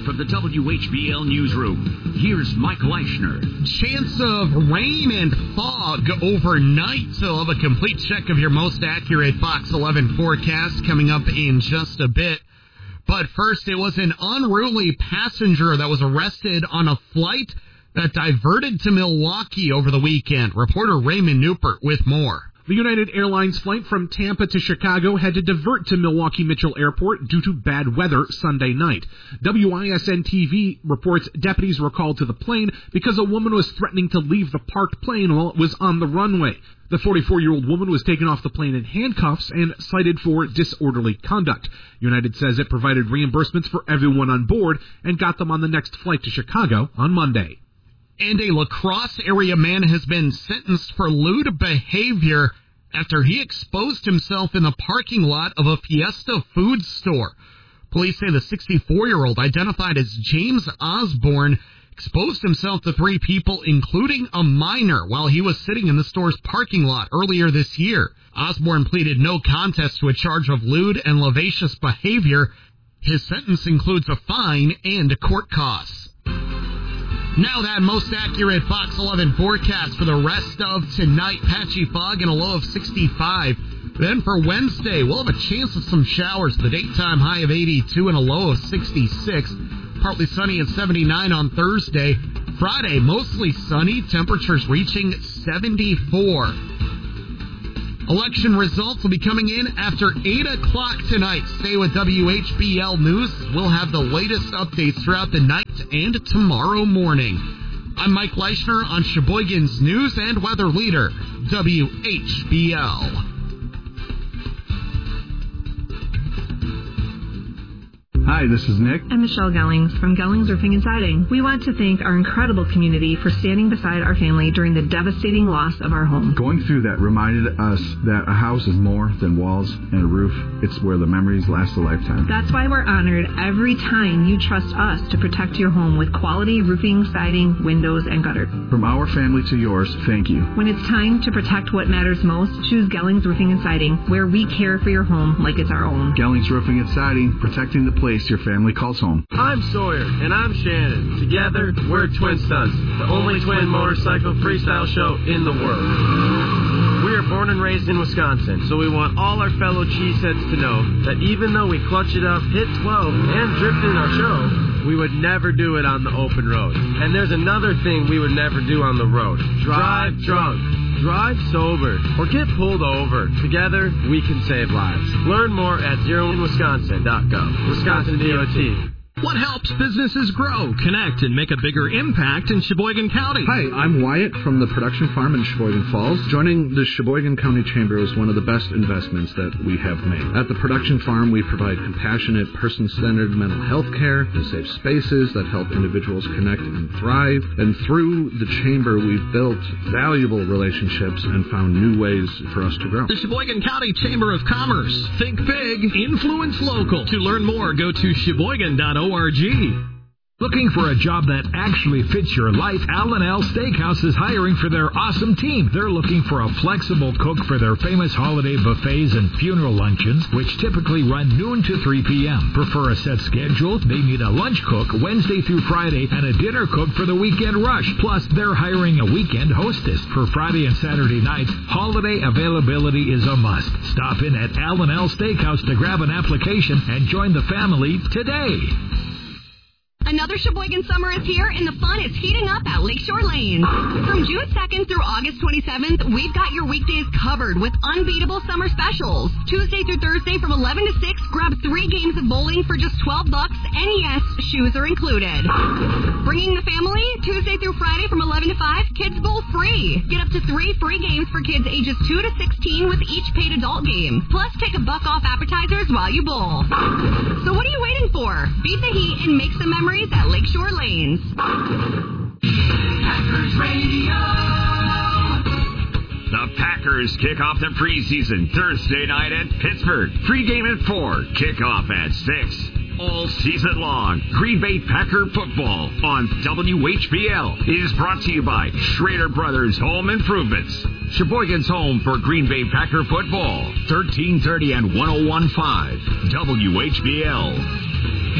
from the WHBL newsroom, here's Mike Leischner. Chance of rain and fog overnight, so I'll have a complete check of your most accurate Fox 11 forecast coming up in just a bit. But first, it was an unruly passenger that was arrested on a flight that diverted to Milwaukee over the weekend. Reporter Raymond Newport with more. The United Airlines flight from Tampa to Chicago had to divert to Milwaukee Mitchell Airport due to bad weather Sunday night. WISN-TV reports deputies were called to the plane because a woman was threatening to leave the parked plane while it was on the runway. The 44-year-old woman was taken off the plane in handcuffs and cited for disorderly conduct. United says it provided reimbursements for everyone on board and got them on the next flight to Chicago on Monday. And a La Crosse area man has been sentenced for lewd behavior after he exposed himself in the parking lot of a Fiesta food store. Police say the 64-year-old, identified as James Osborne, exposed himself to 3 people, including a minor, while he was sitting in the store's parking lot earlier this year. Osborne pleaded no contest to a charge of lewd and lascivious behavior. His sentence includes a fine and court costs. Now that most accurate Fox 11 forecast for the rest of tonight. Patchy fog and a low of 65. Then for Wednesday, we'll have a chance of some showers. The daytime high of 82 and a low of 66. Partly sunny at 79 on Thursday. Friday, mostly sunny. Temperatures reaching 74. Election results will be coming in after 8 o'clock tonight. Stay with WHBL News. We'll have the latest updates throughout the night and tomorrow morning. I'm Mike Leischner on Sheboygan's News and Weather Leader, WHBL. Hi, this is Nick. I'm Michelle Gellings from Gellings Roofing and Siding. We want to thank our incredible community for standing beside our family during the devastating loss of our home. Going through that reminded us that a house is more than walls and a roof. It's where the memories last a lifetime. That's why we're honored every time you trust us to protect your home with quality roofing, siding, windows, and gutter. From our family to yours, thank you. When it's time to protect what matters most, choose Gellings Roofing and Siding, where we care for your home like it's our own. Gellings Roofing and Siding, protecting the place your family calls home. I'm Sawyer, and I'm Shannon. Together, we're Twin Stunts, the only twin motorcycle freestyle show in the world. We are born and raised in Wisconsin, so we want all our fellow cheeseheads to know that even though we clutch it up, hit 12, and drift in our show, we would never do it on the open road. And there's another thing we would never do on the road. Drive drunk. Drive sober or get pulled over. Together, we can save lives. Learn more at zeroinwisconsin.gov. Wisconsin DOT. What helps businesses grow, connect, and make a bigger impact in Sheboygan County? Hi, I'm Wyatt from the Production Farm in Sheboygan Falls. Joining the Sheboygan County Chamber is one of the best investments that we have made. At the Production Farm, we provide compassionate, person-centered mental health care and safe spaces that help individuals connect and thrive. And through the Chamber, we've built valuable relationships and found new ways for us to grow. The Sheboygan County Chamber of Commerce. Think big, influence local. To learn more, go to sheboygan.org. Looking for a job that actually fits your life? Al & Al Steakhouse is hiring for their awesome team. They're looking for a flexible cook for their famous holiday buffets and funeral luncheons, which typically run noon to 3 p.m. Prefer a set schedule? They need a lunch cook Wednesday through Friday and a dinner cook for the weekend rush. Plus, they're hiring a weekend hostess for Friday and Saturday nights. Holiday availability is a must. Stop in at Al & Al Steakhouse to grab an application and join the family today. Another Sheboygan summer is here, and the fun is heating up at Lakeshore Lanes. From June 2nd through August 27th, we've got your weekdays covered with unbeatable summer specials. Tuesday through Thursday from 11 to 6, grab 3 games of bowling for just $12, and yes, shoes are included. Bringing the family, Tuesday through Friday from 11 to 5, kids bowl free. Get up to 3 free games for kids ages 2 to 16 with each paid adult game. Plus, take $1 off appetizers while you bowl. So what are you waiting for? Beat the heat and make some memories at Lakeshore Lanes. Packers Radio. The Packers kick off the preseason Thursday night at Pittsburgh. Pre-game at 4, kickoff at 6. All season long, Green Bay Packer football on WHBL is brought to you by Schrader Brothers Home Improvements. Sheboygan's home for Green Bay Packer football. 1330 and 1015 WHBL.